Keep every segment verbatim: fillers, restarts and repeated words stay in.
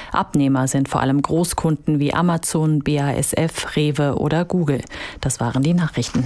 Abnehmer sind vor allem Großkunden wie Amazon, B A S F, Rewe oder Google. Das waren die Nachrichten.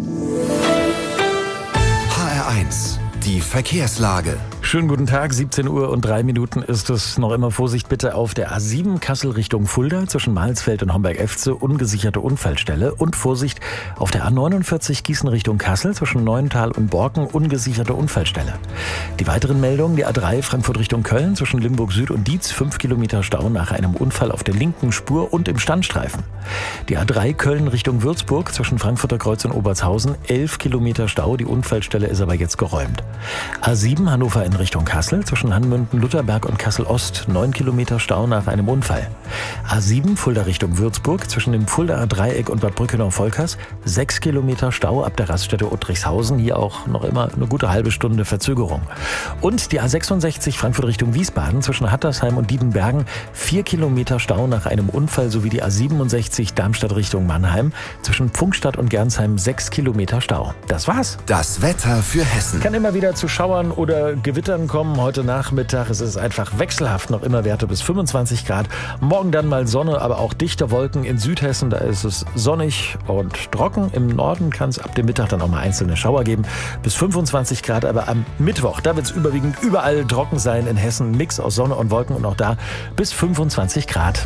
H R eins, die Verkehrslage. Schönen guten Tag, siebzehn Uhr und drei Minuten ist es. Noch immer Vorsicht bitte auf der A sieben Kassel Richtung Fulda zwischen Mahlsfeld und Homberg-Efze, ungesicherte Unfallstelle. Und Vorsicht auf der A neunundvierzig Gießen Richtung Kassel zwischen Neuental und Borken, ungesicherte Unfallstelle. Die weiteren Meldungen, die A drei Frankfurt Richtung Köln zwischen Limburg Süd und Dietz, fünf Kilometer Stau nach einem Unfall auf der linken Spur und im Standstreifen. Die A drei Köln Richtung Würzburg zwischen Frankfurter Kreuz und Obertshausen, elf Kilometer Stau, die Unfallstelle ist aber jetzt geräumt. A sieben Hannover in Richtung Kassel zwischen Hanmünden, Lutherberg und Kassel-Ost, neun Kilometer Stau nach einem Unfall. A sieben Fulda Richtung Würzburg zwischen dem Fuldaer Dreieck und Bad Brückenau-Volkers, sechs Kilometer Stau ab der Raststätte Uttrichshausen, hier auch noch immer eine gute halbe Stunde Verzögerung. Und die A sechsundsechzig Frankfurt Richtung Wiesbaden zwischen Hattersheim und Diebenbergen, vier Kilometer Stau nach einem Unfall, sowie die A siebenundsechzig Darmstadt Richtung Mannheim zwischen Pfungstadt und Gernsheim, sechs Kilometer Stau. Das war's. Das Wetter für Hessen. Kann immer wieder zu Schauern oder Gewittern kommen. Heute Nachmittag es ist einfach wechselhaft, noch immer Werte bis fünfundzwanzig Grad. Morgen dann mal Sonne, aber auch dichte Wolken in Südhessen. Da ist es sonnig und trocken. Im Norden kann es ab dem Mittag dann auch mal einzelne Schauer geben. Bis fünfundzwanzig Grad, aber am Mittwoch, da wird es überwiegend überall trocken sein in Hessen. Mix aus Sonne und Wolken und auch da bis fünfundzwanzig Grad.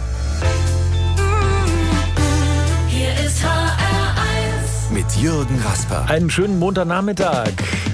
Hier ist H R eins Mit Jürgen Rasper. Einen schönen Montagnachmittag.